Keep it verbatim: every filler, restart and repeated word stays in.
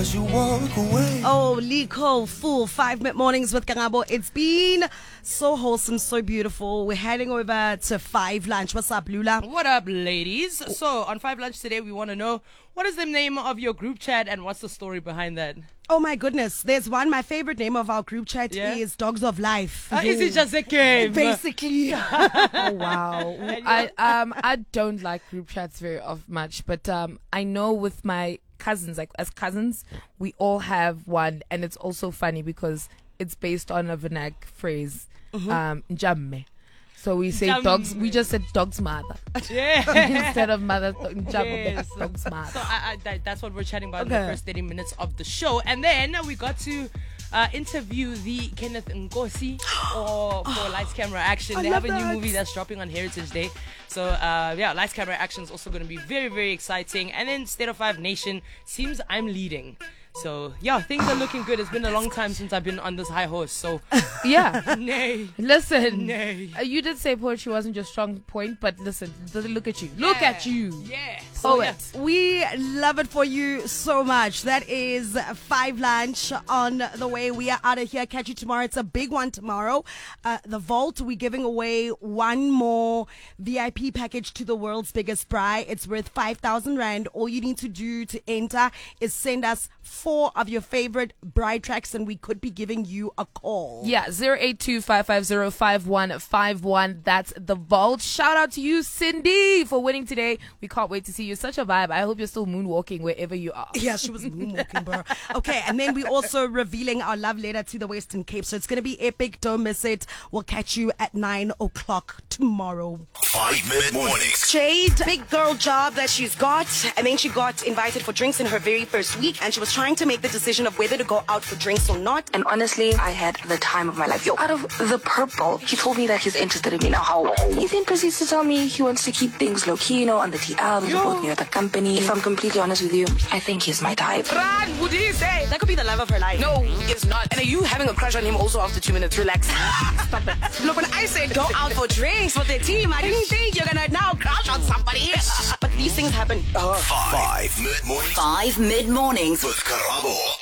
as you walk away. Oh, Liko, full five minute mornings with Karabo. It's been so wholesome, so beautiful. We're heading over to Five Lunch. What's up, Lula? What up, ladies? So, on Five Lunch today, we want to know what is the name of your group chat and what's the story behind that? Oh my goodness, there's one. My favorite name of our group chat Yeah? is Dogs of Life. Uh, is it just a game? Basically. Oh wow. I um I don't like group chats very of much, but um I know with my cousins, like as cousins, we all have one, and it's also funny because it's based on a Vernac phrase, um Njamme. So we say Njamme. dogs. We just said dog's mother Yeah. instead of mother. Njamme, Yes. dog's mother. So I, I, that, that's what we're chatting about in Okay. the first thirty minutes of the show. And then we got to uh, interview the Kenneth Nkosi or for Lights Camera Action. I They love have a new that. movie that's dropping on Heritage Day. So uh, yeah, Lights Camera Action is also going to be very, very exciting. And then State of Five Nation seems I'm leading. So yeah, things are looking good. It's been a long time since I've been on this high horse. So Yeah. nay. Listen, Nay. uh, you did say poetry wasn't your strong point, but listen, th- look at you. Look Yeah. at you. Yeah. So, yeah. Poet. We love it for you so much. That is Five Lunch on the way. We are out of here. Catch you tomorrow. It's a big one tomorrow. Uh, the Vault, we're giving away one more V I P package to the world's biggest braai. It's worth five thousand Rand. All you need to do to enter is send us four of your favorite braai tracks and we could be giving you a call. Yeah, zero eight two five five zero five one five one. That's the Vault. Shout out to you, Cindy, for winning today. We can't wait to see you. Such a vibe. I hope you're still moonwalking wherever you are. Yeah, she was moonwalking, bro. Okay, and then we also revealing our love letter to the Western Cape. So it's going to be epic. Don't miss it. We'll catch you at nine o'clock tomorrow. Five minute mornings. Jade, big girl job that she's got, and then she got invited for drinks in her very first week, and she was trying to make the decision of whether to go out for drinks or not. And honestly, I had the time of my life. Yo, out of the purple, he told me that he's interested in me now. How? He then proceeds to tell me he wants to keep things low key, you know, on the T L, support me with the company. If I'm completely honest with you, I think he's my type. Run, what did he say? That could be the love of her life. No, it's not. And are you having a crush on him also after two minutes? Relax. Stop it. Look, when I said go out for drinks with the team, I didn't think you're gonna now crush on somebody. But these things happen. Oh. Five mid mornings Five mid mornings. with Karabo.